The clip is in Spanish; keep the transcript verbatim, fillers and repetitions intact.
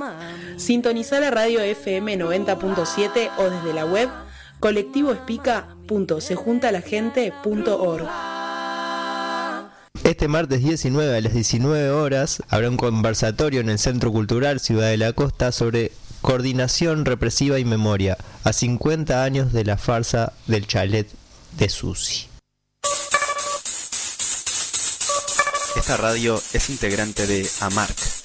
Sintonizá la radio F M noventa punto siete o desde la web colectivo espica punto se junta la gente punto org. Este martes diecinueve a las diecinueve horas habrá un conversatorio en el Centro Cultural Ciudad de la Costa sobre coordinación represiva y memoria a cincuenta años de la farsa del chalet de Susi. Esta radio es integrante de AMARC,